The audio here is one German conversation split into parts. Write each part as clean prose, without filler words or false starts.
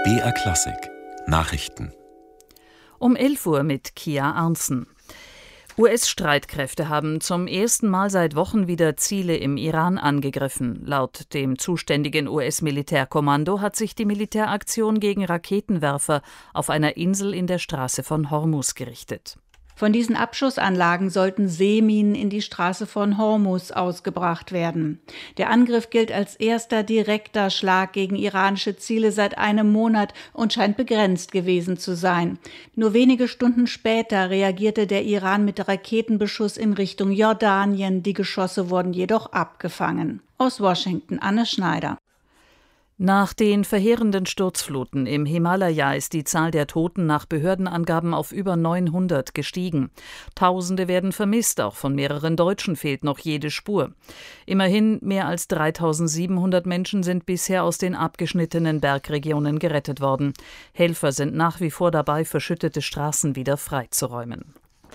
BR Klassik Nachrichten Um 11 Uhr mit Kia Arntzen. US-Streitkräfte haben zum ersten Mal seit Wochen wieder Ziele im Iran angegriffen. Laut dem zuständigen US-Militärkommando hat sich die Militäraktion gegen Raketenwerfer auf einer Insel in der Straße von Hormuz gerichtet. Von diesen Abschussanlagen sollten Seeminen in die Straße von Hormuz ausgebracht werden. Der Angriff gilt als erster direkter Schlag gegen iranische Ziele seit einem Monat und scheint begrenzt gewesen zu sein. Nur wenige Stunden später reagierte der Iran mit Raketenbeschuss in Richtung Jordanien. Die Geschosse wurden jedoch abgefangen. Aus Washington, Anne Schneider. Nach den verheerenden Sturzfluten im Himalaya ist die Zahl der Toten nach Behördenangaben auf über 900 gestiegen. Tausende werden vermisst, auch von mehreren Deutschen fehlt noch jede Spur. Immerhin mehr als 3700 Menschen sind bisher aus den abgeschnittenen Bergregionen gerettet worden. Helfer sind nach wie vor dabei, verschüttete Straßen wieder freizuräumen.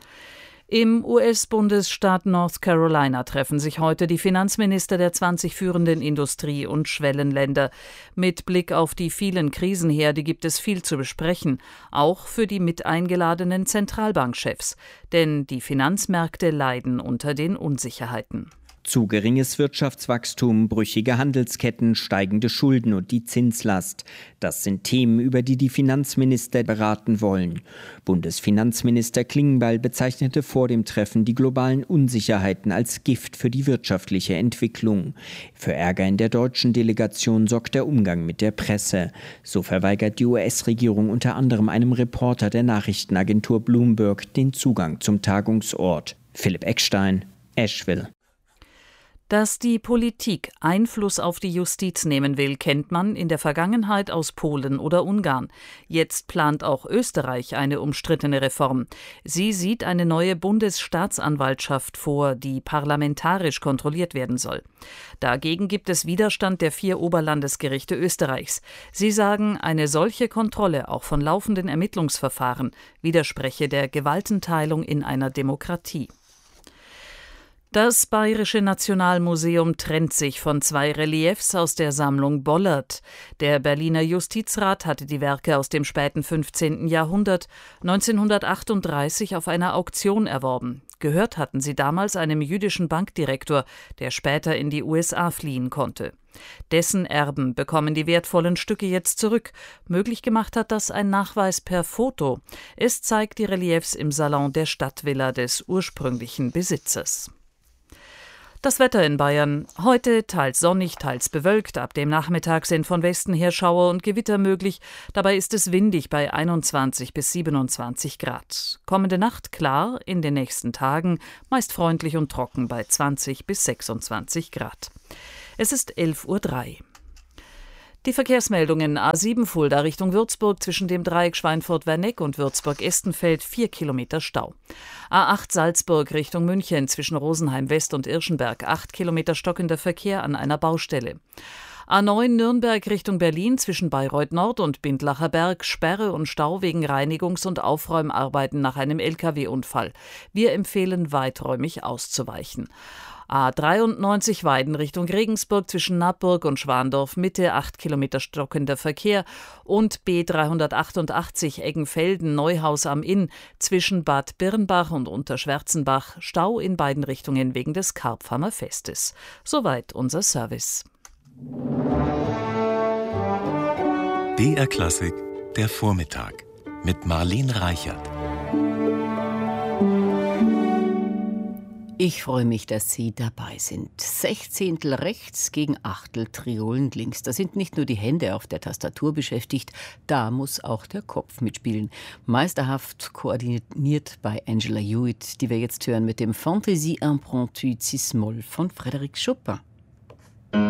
Im US-Bundesstaat North Carolina treffen sich heute die Finanzminister der 20 führenden Industrie- und Schwellenländer. Mit Blick auf die vielen Krisenherde gibt es viel zu besprechen, auch für die mit eingeladenen Zentralbankchefs. Denn die Finanzmärkte leiden unter den Unsicherheiten. Zu geringes Wirtschaftswachstum, brüchige Handelsketten, steigende Schulden und die Zinslast. Das sind Themen, über die die Finanzminister beraten wollen. Bundesfinanzminister Klingbeil bezeichnete vor dem Treffen die globalen Unsicherheiten als Gift für die wirtschaftliche Entwicklung. Für Ärger in der deutschen Delegation sorgt der Umgang mit der Presse. So verweigert die US-Regierung unter anderem einem Reporter der Nachrichtenagentur Bloomberg den Zugang zum Tagungsort. Philipp Eckstein, Asheville. Dass die Politik Einfluss auf die Justiz nehmen will, kennt man in der Vergangenheit aus Polen oder Ungarn. Jetzt plant auch Österreich eine umstrittene Reform. Sie sieht eine neue Bundesstaatsanwaltschaft vor, die parlamentarisch kontrolliert werden soll. Dagegen gibt es Widerstand der 4 Oberlandesgerichte Österreichs. Sie sagen, eine solche Kontrolle auch von laufenden Ermittlungsverfahren widerspreche der Gewaltenteilung in einer Demokratie. Das Bayerische Nationalmuseum trennt sich von 2 Reliefs aus der Sammlung Bollert. Der Berliner Justizrat hatte die Werke aus dem späten 15. Jahrhundert 1938 auf einer Auktion erworben. Gehört hatten sie damals einem jüdischen Bankdirektor, der später in die USA fliehen konnte. Dessen Erben bekommen die wertvollen Stücke jetzt zurück. Möglich gemacht hat das ein Nachweis per Foto. Es zeigt die Reliefs im Salon der Stadtvilla des ursprünglichen Besitzers. Das Wetter in Bayern. Heute teils sonnig, teils bewölkt. Ab dem Nachmittag sind von Westen her Schauer und Gewitter möglich. Dabei ist es windig bei 21 bis 27 Grad. Kommende Nacht klar, in den nächsten Tagen meist freundlich und trocken bei 20 bis 26 Grad. Es ist 11:03 Uhr. Die Verkehrsmeldungen: A7 Fulda Richtung Würzburg zwischen dem Dreieck Schweinfurt-Werneck und Würzburg-Estenfeld 4 Kilometer Stau. A8 Salzburg Richtung München zwischen Rosenheim West und Irschenberg 8 Kilometer stockender Verkehr an einer Baustelle. A9 Nürnberg Richtung Berlin zwischen Bayreuth Nord und Bindlacher Berg Sperre und Stau wegen Reinigungs- und Aufräumarbeiten nach einem Lkw-Unfall. Wir empfehlen weiträumig auszuweichen. A93 Weiden Richtung Regensburg zwischen Nappburg und Schwandorf Mitte 8 Kilometer stockender Verkehr und B388 Eggenfelden Neuhaus am Inn zwischen Bad Birnbach und Unterschwärzenbach Stau in beiden Richtungen wegen des Karpfamer Festes. Soweit unser Service. BR Klassik der Vormittag mit Marlene Reichert. Ich freue mich, dass Sie dabei sind. Sechzehntel rechts gegen Achtel Triolen links. Da sind nicht nur die Hände auf der Tastatur beschäftigt, da muss auch der Kopf mitspielen. Meisterhaft koordiniert bei Angela Hewitt, die wir jetzt hören mit dem Fantaisie impromptue Cis-Moll von Frédéric Chopin.